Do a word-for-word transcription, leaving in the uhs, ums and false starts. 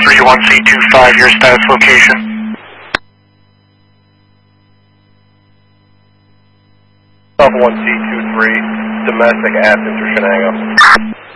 three one C two five, your status location. one C two three, domestic Athens or Shenango.